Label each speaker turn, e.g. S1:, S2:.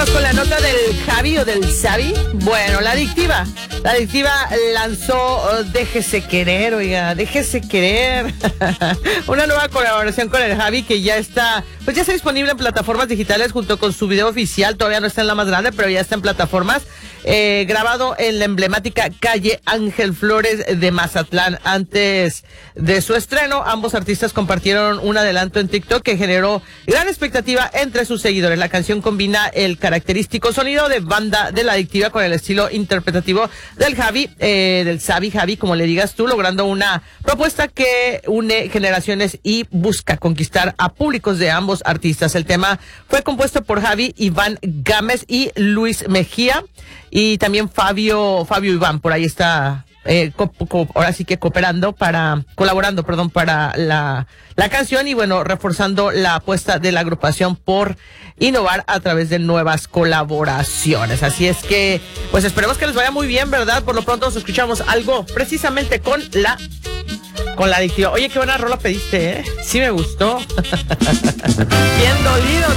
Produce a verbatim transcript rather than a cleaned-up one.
S1: Vámonos con la nota del Javi o del Xavi. Bueno, la adictiva. La adictiva lanzó uh, Déjese Querer, oiga, Déjese Querer. Una nueva colaboración con el Javi que ya está, pues ya está disponible en plataformas digitales junto con su video oficial. Todavía no está en la más grande, pero ya está en plataformas. Eh, grabado en la emblemática calle Ángel Flores de Mazatlán. Antes de su estreno, ambos artistas compartieron un adelanto en TikTok que generó gran expectativa entre sus seguidores. La canción combina el característico sonido de banda de la adictiva con el estilo interpretativo del Javi, eh, del Xavi Javi, como le digas tú, logrando una propuesta que une generaciones y busca conquistar a públicos de ambos artistas. El tema fue compuesto por Javi, Iván Gámez y Luis Mejía, y también Fabio, Fabio Iván, por ahí está, eh, co co ahora sí que cooperando para, colaborando, perdón, para la, la canción, y bueno, reforzando la apuesta de la agrupación por innovar a través de nuevas colaboraciones. Así es que, pues esperemos que les vaya muy bien, ¿verdad? Por lo pronto nos escuchamos algo precisamente con la, con la adictiva. Oye, qué buena rola pediste, ¿eh? Sí me gustó. Bien dolido